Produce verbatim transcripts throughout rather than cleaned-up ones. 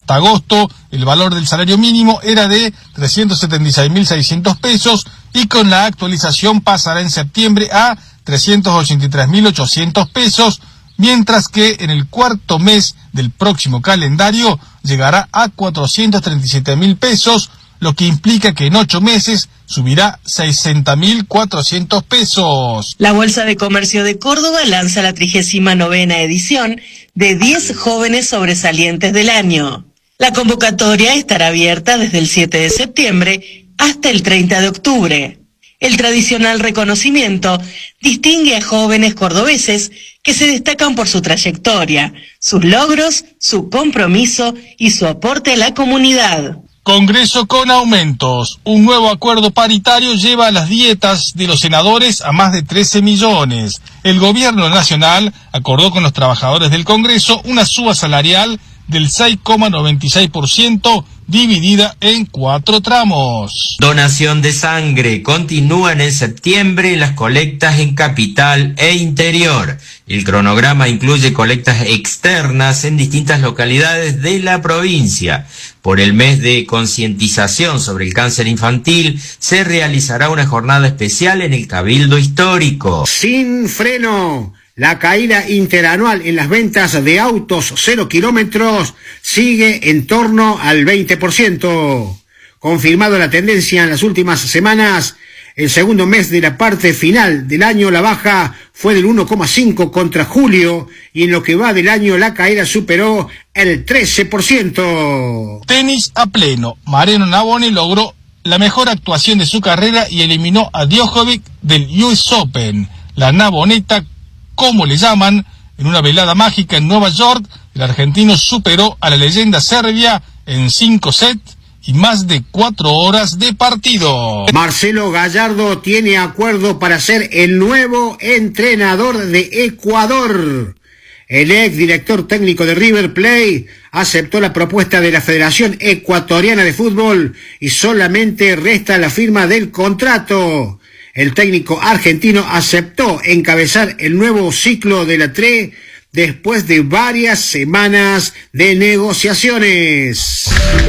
Hasta agosto, el valor del salario mínimo era de trescientos setenta y seis mil seiscientos pesos y con la actualización pasará en septiembre a trescientos ochenta y tres mil ochocientos pesos, mientras que en el cuarto mes del próximo calendario llegará a cuatrocientos treinta y siete mil pesos, lo que implica que en ocho meses subirá sesenta mil cuatrocientos pesos. La Bolsa de Comercio de Córdoba lanza la trigésima novena edición de diez jóvenes sobresalientes del año. La convocatoria estará abierta desde el siete de septiembre hasta el treinta de octubre. El tradicional reconocimiento distingue a jóvenes cordobeses que se destacan por su trayectoria, sus logros, su compromiso y su aporte a la comunidad. Congreso con aumentos. Un nuevo acuerdo paritario lleva a las dietas de los senadores a más de trece millones. El gobierno nacional acordó con los trabajadores del Congreso una suba salarial del seis coma noventa y seis por ciento dividida en cuatro tramos. Donación de sangre. Continúan en septiembre las colectas en capital e interior. El cronograma incluye colectas externas en distintas localidades de la provincia. Por el mes de concientización sobre el cáncer infantil, se realizará una jornada especial en el Cabildo Histórico. Sin freno. La caída interanual en las ventas de autos cero kilómetros sigue en torno al veinte por ciento. Confirmado la tendencia en las últimas semanas, el segundo mes de la parte final del año la baja fue del uno coma cinco contra julio y en lo que va del año la caída superó el trece por ciento. Tenis a pleno. Mariano Navone logró la mejor actuación de su carrera y eliminó a Djokovic del U S Open. La Navoneta, como le llaman, en una velada mágica en Nueva York, el argentino superó a la leyenda serbia en cinco sets y más de cuatro horas de partido. Marcelo Gallardo tiene acuerdo para ser el nuevo entrenador de Ecuador. El ex director técnico de River Plate aceptó la propuesta de la Federación Ecuatoriana de Fútbol y solamente resta la firma del contrato. El técnico argentino aceptó encabezar el nuevo ciclo de la T R E después de varias semanas de negociaciones.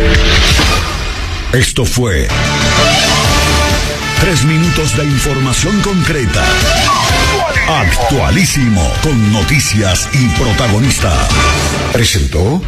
Esto fue tres minutos de información concreta, actualísimo, con noticias y protagonista. Presentó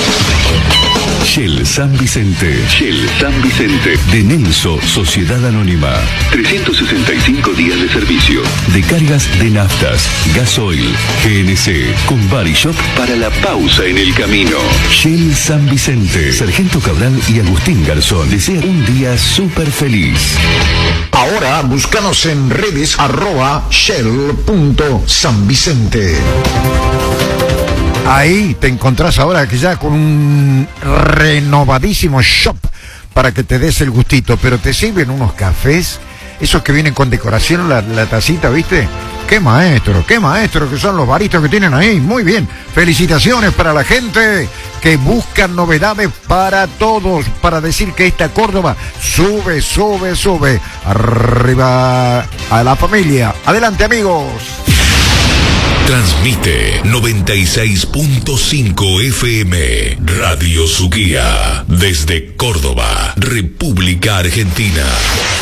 Shell San Vicente. Shell San Vicente. De Nelso, Sociedad Anónima. trescientos sesenta y cinco días de servicio. De cargas de naftas, gasoil, G N C, con Body Shop para la pausa en el camino. Shell San Vicente. Sargento Cabral y Agustín Garzón desean un día súper feliz. Ahora búscanos en redes arroba shell punto san vicente. Ahí te encontrás ahora que ya con un renovadísimo shop para que te des el gustito, pero te sirven unos cafés, esos que vienen con decoración, la, la tacita, ¿viste? ¡Qué maestro, qué maestro que son los baristas que tienen ahí! Muy bien, felicitaciones para la gente que busca novedades para todos, para decir que esta Córdoba sube, sube, sube. Arriba a la familia. Adelante, amigos. Transmite noventa y seis punto cinco F M Radio Suquía desde Córdoba, República Argentina.